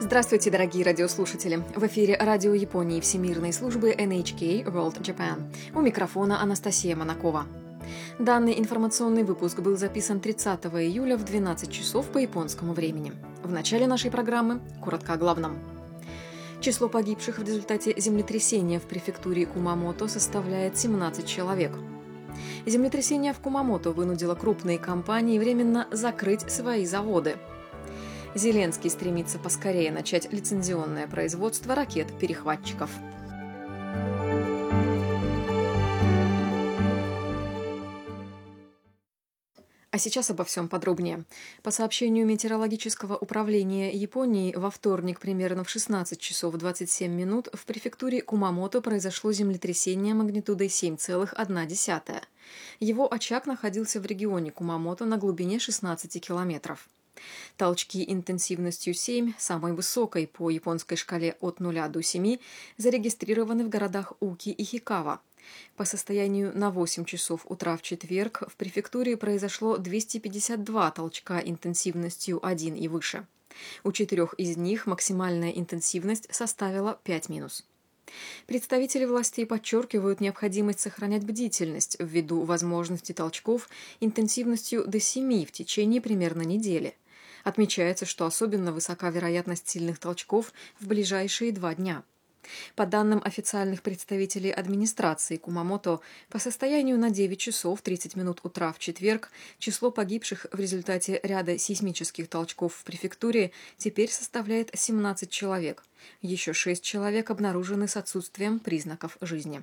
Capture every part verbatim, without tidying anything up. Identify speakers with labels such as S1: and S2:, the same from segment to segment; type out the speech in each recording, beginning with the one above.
S1: Здравствуйте, дорогие радиослушатели! В эфире радио Японии Всемирной службы эн эйч кей World Japan. У микрофона Анастасия Монакова. Данный информационный выпуск был записан тридцатого июля в двенадцать часов по японскому времени. В начале нашей программы коротко о главном. Число погибших в результате землетрясения в префектуре Кумамото составляет семнадцать человек. Землетрясение в Кумамото вынудило крупные компании временно закрыть свои заводы. Зеленский стремится поскорее начать лицензионное производство ракет-перехватчиков. А сейчас обо всем подробнее. По сообщению Метеорологического управления Японии, во вторник примерно в шестнадцать часов двадцать семь минут в префектуре Кумамото произошло землетрясение магнитудой семь целых одна десятая. Его очаг находился в регионе Кумамото на глубине шестнадцати километров. Толчки интенсивностью семь, самой высокой по японской шкале от нуля до семи, зарегистрированы в городах Уки и Хикава. По состоянию на восемь часов утра в четверг в префектуре произошло двести пятьдесят два толчка интенсивностью один и выше. У четырех из них максимальная интенсивность составила пять минус. Представители властей подчеркивают необходимость сохранять бдительность ввиду возможности толчков интенсивностью до семи в течение примерно недели. Отмечается, что особенно высока вероятность сильных толчков в ближайшие два дня. По данным официальных представителей администрации Кумамото, по состоянию на девять часов тридцать минут утра в четверг число погибших в результате ряда сейсмических толчков в префектуре теперь составляет семнадцать человек. Еще шесть человек обнаружены с отсутствием признаков жизни.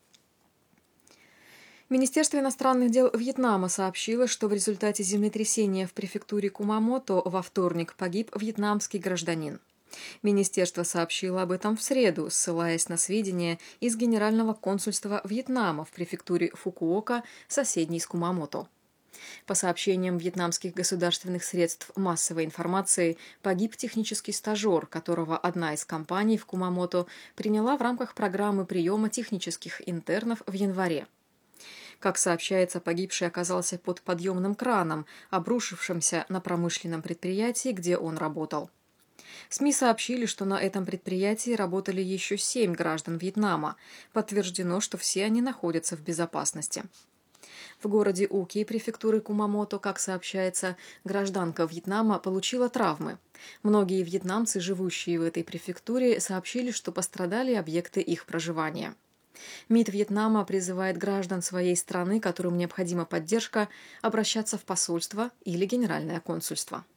S1: Министерство иностранных дел Вьетнама сообщило, что в результате землетрясения в префектуре Кумамото во вторник погиб вьетнамский гражданин. Министерство сообщило об этом в среду, ссылаясь на сведения из Генерального консульства Вьетнама в префектуре Фукуока, соседней с Кумамото. По сообщениям вьетнамских государственных средств массовой информации, погиб технический стажер, которого одна из компаний в Кумамото приняла в рамках программы приема технических интернов в январе. Как сообщается, погибший оказался под подъемным краном, обрушившимся на промышленном предприятии, где он работал. СМИ сообщили, что на этом предприятии работали еще семь граждан Вьетнама. Подтверждено, что все они находятся в безопасности. В городе Уки префектуры Кумамото, как сообщается, гражданка Вьетнама получила травмы. Многие вьетнамцы, живущие в этой префектуре, сообщили, что пострадали объекты их проживания. МИД Вьетнама призывает граждан своей страны, которым необходима поддержка, обращаться в посольство или Генеральное консульство.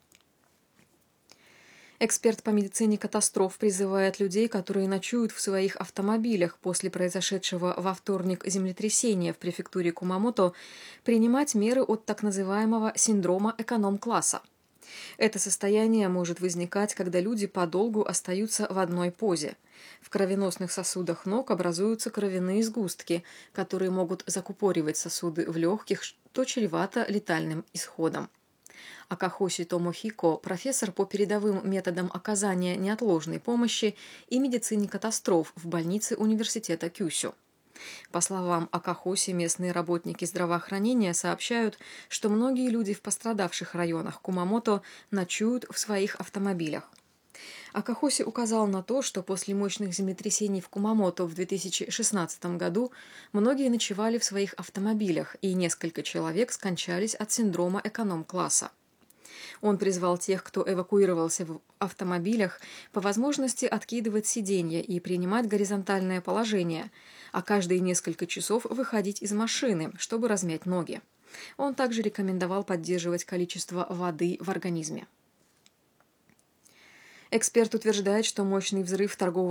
S1: Эксперт по медицине катастроф призывает людей, которые ночуют в своих автомобилях после произошедшего во вторник землетрясения в префектуре Кумамото, принимать меры от так называемого синдрома эконом-класса. Это состояние может возникать, когда люди подолгу остаются в одной позе. В кровеносных сосудах ног образуются кровяные сгустки, которые могут закупоривать сосуды в легких, что чревато летальным исходом. Акахоси Томохико, профессор по передовым методам оказания неотложной помощи и медицине катастроф в больнице университета Кюсю. По словам Акахоси, местные работники здравоохранения сообщают, что многие люди в пострадавших районах Кумамото ночуют в своих автомобилях. Акахоси указал на то, что после мощных землетрясений в Кумамото в две тысячи шестнадцатом году многие ночевали в своих автомобилях, и несколько человек скончались от синдрома эконом-класса. Он призвал тех, кто эвакуировался в автомобилях, по возможности откидывать сиденья и принимать горизонтальное положение, а каждые несколько часов выходить из машины, чтобы размять ноги. Он также рекомендовал поддерживать количество воды в организме. Эксперт утверждает, что мощный взрыв торгового